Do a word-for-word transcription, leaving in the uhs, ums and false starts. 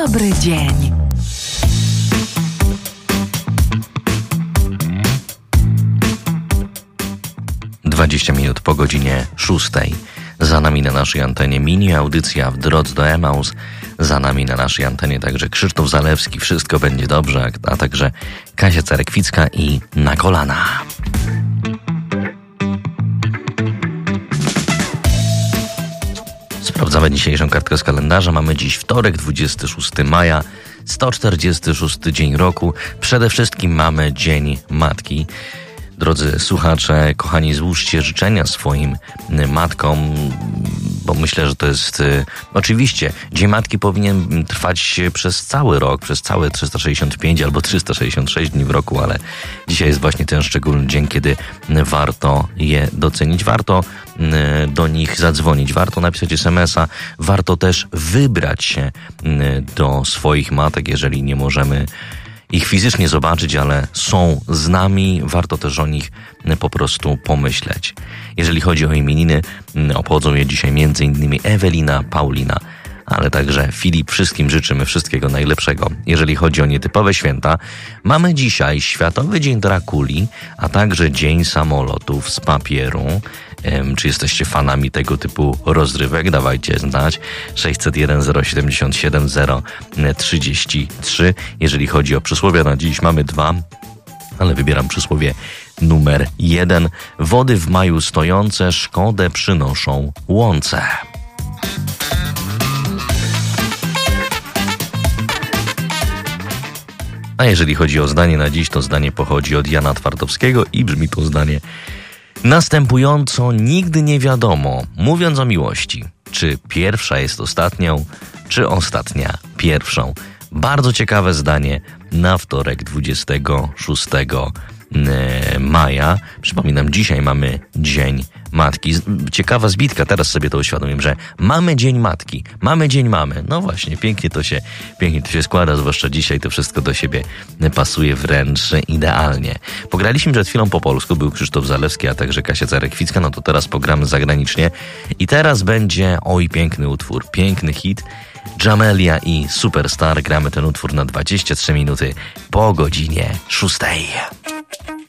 dobry dzień. dwadzieścia minut po godzinie szóstej. Za nami na naszej antenie mini audycja w drodze do Emaus. Za nami na naszej antenie także Krzysztof Zalewski. Wszystko będzie dobrze, a także Kasia Cerekwicka i Na kolana. Sprawdzamy dzisiejszą kartkę z kalendarza. Mamy dziś wtorek, dwudziestego szóstego maja, sto czterdziesty szósty dzień roku. Przede wszystkim mamy Dzień Matki. Drodzy słuchacze, kochani, złóżcie życzenia swoim matkom, bo myślę, że to jest... Y, oczywiście, Dzień Matki powinien trwać przez cały rok, przez całe trzysta sześćdziesiąt pięć albo trzysta sześćdziesiąt sześć dni w roku, ale dzisiaj jest właśnie ten szczególny dzień, kiedy warto je docenić, warto y, do nich zadzwonić, warto napisać es em es a, warto też wybrać się y, do swoich matek, jeżeli nie możemy ich fizycznie zobaczyć, ale są z nami, warto też o nich po prostu pomyśleć. Jeżeli chodzi o imieniny, obchodzą je dzisiaj między innymi Ewelina, Paulina, ale także Filip. Wszystkim życzymy wszystkiego najlepszego. Jeżeli chodzi o nietypowe święta, mamy dzisiaj Światowy Dzień Drakuli, a także Dzień Samolotów z Papieru. Czy jesteście fanami tego typu rozrywek? Dawajcie znać. sześćset jeden zero siedemdziesiąt siedem zero trzydzieści trzy. Jeżeli chodzi o przysłowia, na dziś mamy dwa, ale wybieram przysłowie numer jeden. Wody w maju stojące szkodę przynoszą łące. A jeżeli chodzi o zdanie na dziś, to zdanie pochodzi od Jana Twardowskiego i brzmi to zdanie następująco: nigdy nie wiadomo, mówiąc o miłości, czy pierwsza jest ostatnią, czy ostatnia pierwszą. Bardzo ciekawe zdanie na wtorek dwudziestego szóstego maja. Przypominam, dzisiaj mamy Dzień Matki. Ciekawa zbitka, teraz sobie to uświadomiłem, że mamy Dzień Matki, mamy Dzień Mamy. No właśnie, pięknie to się, pięknie to się składa, zwłaszcza dzisiaj to wszystko do siebie pasuje wręcz idealnie. Pograliśmy przed chwilą po polsku, był Krzysztof Zalewski, a także Kasia Cerekwicka, no to teraz pogramy zagranicznie i teraz będzie, oj, piękny utwór, piękny hit. Jamelia i Superstar. Gramy ten utwór na dwadzieścia trzy minuty po godzinie szóstej.